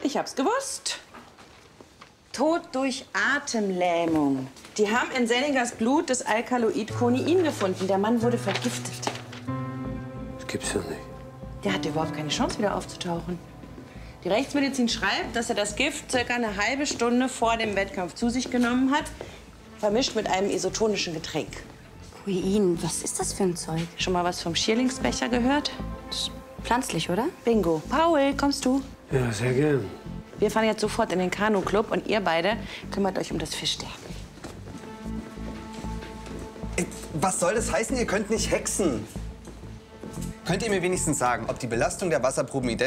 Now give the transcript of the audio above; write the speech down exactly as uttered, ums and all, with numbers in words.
Ich hab's gewusst. Tod durch Atemlähmung. Die haben in Senningers Blut das Alkaloid Konein gefunden. Der Mann wurde vergiftet. Das gibt's ja nicht. Der hatte überhaupt keine Chance, wieder aufzutauchen. Die Rechtsmedizin schreibt, dass er das Gift circa eine halbe Stunde vor dem Wettkampf zu sich genommen hat, vermischt mit einem isotonischen Getränk. Konein, was ist das für ein Zeug? Schon mal was vom Schierlingsbecher gehört? Das ist pflanzlich, oder? Bingo. Paul, kommst du? Ja, sehr gern. Wir fahren jetzt sofort in den Kanu-Club und ihr beide kümmert euch um das Fischsterben. Was soll das heißen, ihr könnt nicht hexen? Könnt ihr mir wenigstens sagen, ob die Belastung der Wasserproben ident